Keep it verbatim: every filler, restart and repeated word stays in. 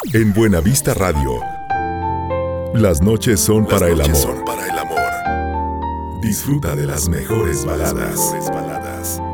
En Buenavista Radio, las noches son Las para el noches amor. son para el amor. Disfruta de las mejores baladas. Mejores baladas.